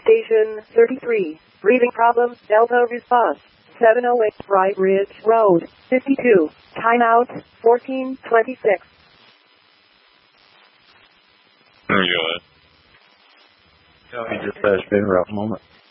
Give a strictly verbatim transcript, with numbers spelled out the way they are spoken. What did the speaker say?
Station thirty-three. Breathing problems. Delta response. seven oh eight Bright Ridge Road. fifty-two. Timeout. fourteen twenty-six. There you go. Tell me just that it's been a rough moment.